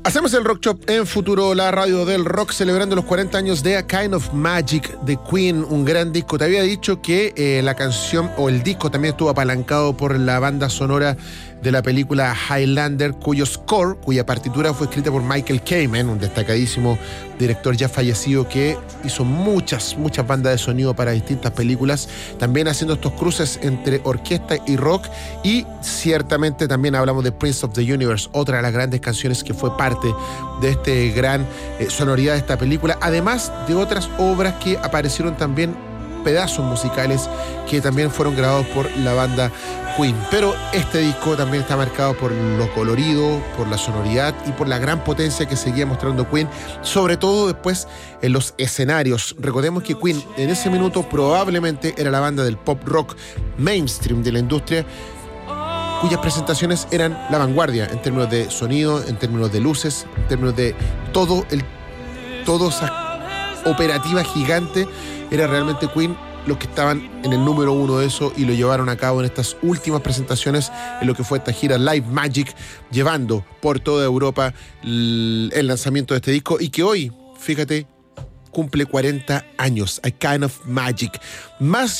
Hacemos el Rock Shop en Futuro, la radio del rock, celebrando los 40 años de A Kind of Magic de Queen, un gran disco. Te había dicho que la canción o el disco también estuvo apalancado por la banda sonora de la película Highlander, cuya partitura fue escrita por Michael Kamen, un destacadísimo director ya fallecido que hizo muchas bandas de sonido para distintas películas, también haciendo estos cruces entre orquesta y rock. Y ciertamente también hablamos de Prince of the Universe, otra de las grandes canciones que fue parte de este gran sonoridad de esta película, además de otras obras que aparecieron también, pedazos musicales que también fueron grabados por la banda Queen. Pero este disco también está marcado por lo colorido, por la sonoridad y por la gran potencia que seguía mostrando Queen, sobre todo después en los escenarios. Recordemos que Queen en ese minuto probablemente era la banda del pop rock mainstream de la industria, cuyas presentaciones eran la vanguardia en términos de sonido, en términos de luces, en términos de toda esa operativa gigante. Era realmente Queen los que estaban en el número uno de eso, y lo llevaron a cabo en estas últimas presentaciones en lo que fue esta gira Live Magic, llevando por toda Europa el lanzamiento de este disco, y que hoy, fíjate, cumple 40 años. A Kind of Magic. Más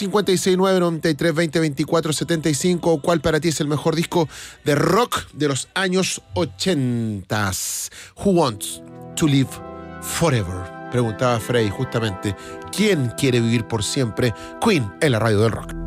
56993202475. ¿Cuál para ti es el mejor disco de rock de los años 80? Who Wants to Live Forever? Preguntaba Frey justamente. ¿Quién quiere vivir por siempre? Queen en la radio del rock.